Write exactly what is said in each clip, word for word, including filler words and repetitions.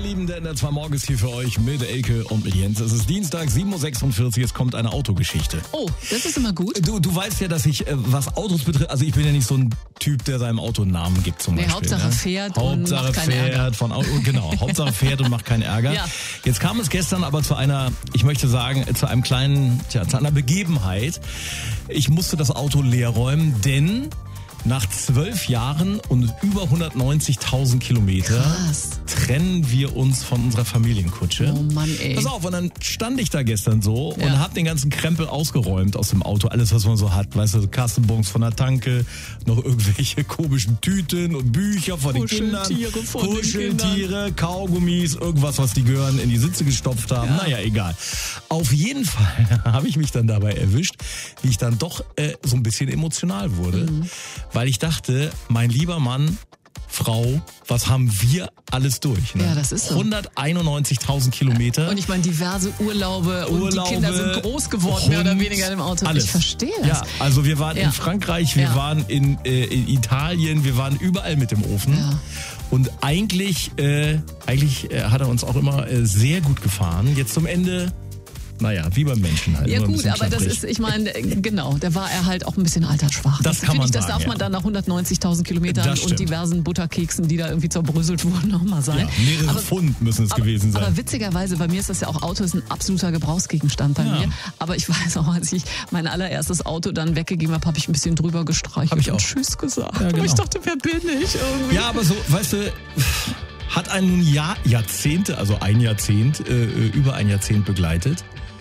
Lieben, der N R zwei Morgen ist hier für euch mit Elke und mit Jens. Es ist Dienstag, sieben Uhr sechsundvierzig, es kommt eine Autogeschichte. Oh, das ist immer gut. Du, du weißt ja, dass ich, äh, was Autos betrifft, also ich bin ja nicht so ein Typ, der seinem Auto einen Namen gibt zum Nee, Beispiel. Hauptsache ne? fährt Hauptsache und macht keinen fährt Ärger. von Auto, genau, Hauptsache fährt und macht keinen Ärger. Ja. Jetzt kam es gestern aber zu einer, ich möchte sagen, zu einem kleinen, tja, zu einer Begebenheit. Ich musste das Auto leer räumen, denn nach zwölf Jahren und über hundertneunzigtausend Kilometer Krass. trennen wir uns von unserer Familienkutsche. Oh Mann, ey. Pass auf, und dann stand ich da gestern so und Ja. hab den ganzen Krempel ausgeräumt aus dem Auto. Alles, was man so hat. Weißt du, Kassenbons von der Tanke, noch irgendwelche komischen Tüten und Bücher von den Kindern. Kuscheltiere von den Kuscheltiere, Kaugummis, irgendwas, was die Gehören in die Sitze gestopft haben. Ja. Naja, egal. Auf jeden Fall habe ich mich dann dabei erwischt, wie ich dann doch äh, so ein bisschen emotional wurde. Mhm. Weil ich dachte, mein lieber Mann, Frau, was haben wir alles durch? Ne? Ja, das ist so. hunderteinundneunzigtausend Kilometer. Und ich meine, diverse Urlaube und Urlaube, die Kinder sind groß geworden, mehr oder Hund, weniger im Auto. alles. Ich verstehe das. Ja, also wir waren Ja. in Frankreich, wir Ja. waren in, äh, in Italien, wir waren überall mit dem Ofen. Ja. Und eigentlich, äh, eigentlich äh, hat er uns auch immer äh, sehr gut gefahren. Jetzt zum Ende, naja, wie beim Menschen halt. Ja immer ein gut, bisschen aber das klapprig. ist, ich meine, genau, da war er halt auch ein bisschen altersschwach. Das kann finde man ich, das sagen, darf ja. man dann nach hundertneunzigtausend Kilometern Das und stimmt. diversen Butterkeksen, die da irgendwie zerbröselt wurden, nochmal sein. Ja, mehrere aber, Pfund müssen es gewesen sein. aber witzigerweise, bei mir ist das ja auch, Auto ist ein absoluter Gebrauchsgegenstand bei Ja. mir. Aber ich weiß auch, als ich mein allererstes Auto dann weggegeben habe, habe ich ein bisschen drüber gestreichelt Hab ich und auch. Tschüss gesagt. Ja, genau. Und ich dachte, wer bin ich irgendwie? Ja, aber so, weißt du, hat einen nun Jahr, Jahrzehnte, also ein Jahrzehnt, äh, über ein Jahrzehnt begleitet.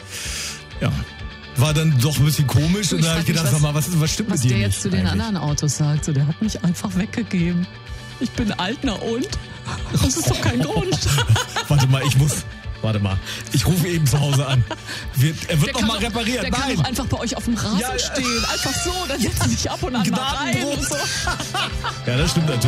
Ja. War dann doch ein bisschen komisch Du, und ich dann habe ich frag mich, gedacht, sag mal, was, was stimmt Was mit dir der nicht jetzt zu den eigentlich? anderen Autos sagt, so, der hat mich einfach weggegeben. Ich bin alt, na und? Das ist doch kein Grund. Warte mal, ich muss, warte mal, ich rufe eben zu Hause an. Wird, er wird Der noch kann mal doch- repariert. Der Nein. kann doch einfach bei euch auf dem Rasen Ja, ja. stehen. Einfach so, dann setzt sich ab und an mal rein. Gnadenbruch. Und so. Ja, das stimmt natürlich.